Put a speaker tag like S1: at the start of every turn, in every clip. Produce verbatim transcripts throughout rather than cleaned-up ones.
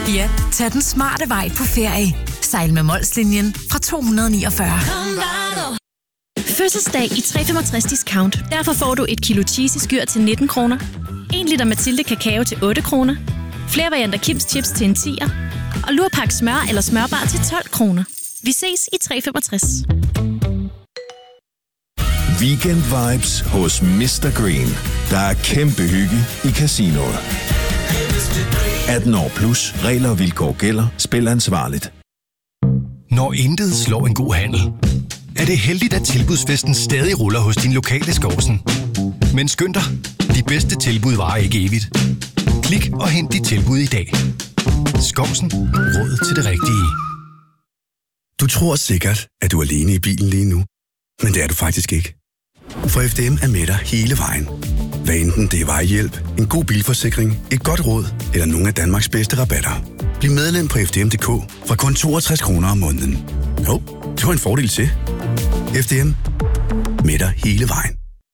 S1: Ja, tag den smarte vej på ferie. Sejl med Molslinjen fra to hundrede niogfyrre.
S2: Fødselsdag i tre komma femogtres discount. Derfor får du et kilo cheesy skyr til nitten kroner. en liter Mathilde kakao til otte kroner. Flere varianter Kims Chips til en tier. Og lurpak smør eller smørbar til tolv kroner. Vi ses i tre komma femogtres.
S3: Weekend vibes hos mister Green. Der er kæmpe hygge i casinoet. atten år plus. Regler og vilkår gælder. Spil ansvarligt.
S4: Når intet slår en god handel, er det heldigt, at tilbudsfesten stadig ruller hos din lokale Skovsen. Men skynd dig, de bedste tilbud varer ikke evigt. Klik og hent dit tilbud i dag. Skovsen. Råd til det rigtige.
S5: Du tror sikkert, at du er alene i bilen lige nu. Men det er du faktisk ikke. For F D M er med dig hele vejen. Hvad enten det er vejhjælp, en god bilforsikring, et godt råd eller nogle af Danmarks bedste rabatter. Bliv medlem på F D M punktum d k fra kun toogtres kroner om måneden. Jo, det var en fordel til. F D M. Med dig hele vejen.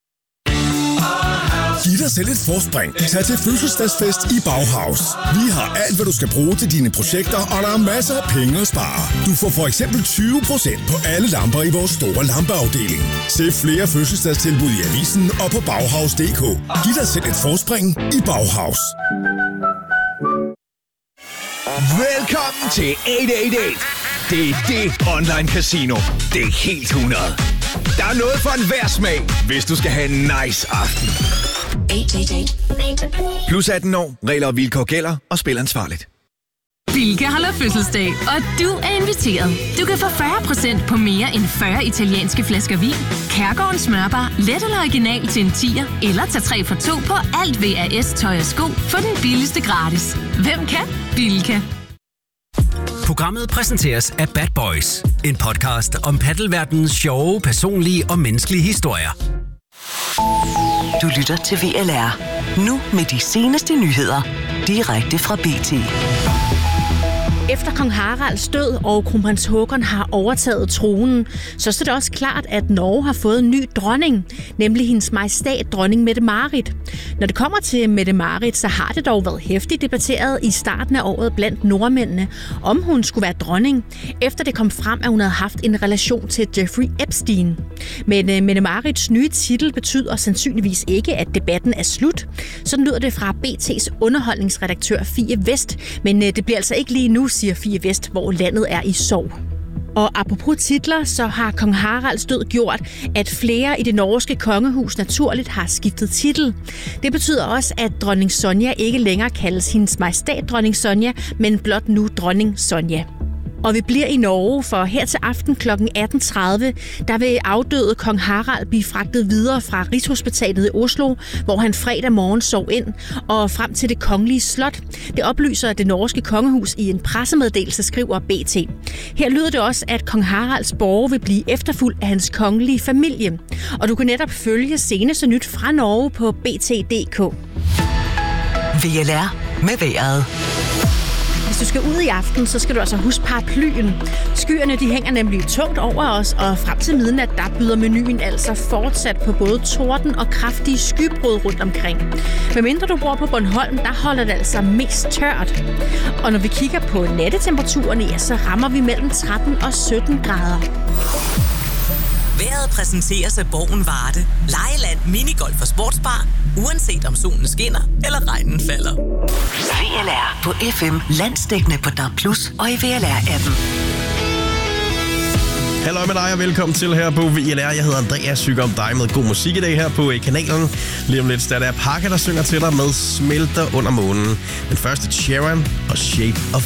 S6: Giv dig selv et forspring. Tag til fødselsdagsfest i Bauhaus. Vi har alt, hvad du skal bruge til dine projekter, og der er masser af penge at spare. Du får for eksempel tyve procent på alle lamper i vores store lampeafdeling. Se flere fødselsdagstilbud i avisen og på Bauhaus punktum d k. Giv dig selv et forspring i Bauhaus.
S7: Velkommen til otte otte otte. Det er det online casino. Det er helt hundrede. Der er noget for enhver smag, hvis du skal have en nice aften. Plus atten år, regler og vilkår gælder, og spil ansvarligt.
S8: Bilka holder fødselsdag, og du er inviteret. Du kan få fyrre procent på mere end fyrre italienske flasker vin, Kærgården smørbar, let eller original til en tier, eller tag tre for to på alt V A S tøj og sko for den billigste gratis. Hvem kan? Bilka.
S9: Programmet præsenteres af Bad Boys, en podcast om paddelverdenens sjove, personlige og menneskelige historier.
S10: Du lytter til V L R. Nu med de seneste nyheder, direkte fra B T.
S2: Efter kong Haralds død og kronprins Håkon har overtaget tronen, så står det også klart, at Norge har fået en ny dronning, nemlig hendes majestæt dronning Mette-Marit. Når det kommer til Mette-Marit, så har det dog været hæftigt debatteret i starten af året blandt nordmændene, om hun skulle være dronning, efter det kom frem, at hun havde haft en relation til Jeffrey Epstein. Men uh, Mette-Marits nye titel betyder sandsynligvis ikke, at debatten er slut. Sådan lyder det fra B T's underholdningsredaktør Fie Vest, men uh, det bliver altså ikke lige nu, siger Fie Vest, hvor landet er i sorg. Og apropos titler, så har kong Haralds død gjort, at flere i det norske kongehus naturligt har skiftet titel. Det betyder også, at dronning Sonja ikke længere kaldes hendes majestæt dronning Sonja, men blot nu dronning Sonja. Og vi bliver i Norge, for her til aften kl. atten tredive, der vil afdøde kong Harald blive fragtet videre fra Rigshospitalet i Oslo, hvor han fredag morgen sov ind, og frem til det kongelige slot. Det oplyser det norske kongehus i en pressemeddelelse, skriver B T. Her lyder det også, at kong Haralds borge vil blive efterfulgt af hans kongelige familie. Og du kan netop følge seneste nyt fra Norge på B T punktum d k.
S10: V L R med vejret.
S2: Hvis du skal ud i aften, så skal du altså huske paraplyen. Skyerne de hænger nemlig tungt over os, og frem til midnat, der byder menuen altså fortsat på både torden og kraftige skybrud rundt omkring. Men mindre du bor på Bornholm, der holder det altså mest tørt. Og når vi kigger på nattetemperaturen, ja, så rammer vi mellem tretten og sytten grader.
S1: Vejret præsenteres af Borgen Varde. Lejeland, minigolf og sportsbar. Uanset om solen skinner eller regnen falder.
S10: V L R på F M, landsdækkende på D A B plus, og i V L R-appen.
S11: Hallo med dig og velkommen til her på V L R. Jeg hedder Andreas, synger om dig med god musik i dag her på kanalen. Lige om lidt, der er Parker, der synger til dig med Smelter under månen. Den første Sharon og Shape of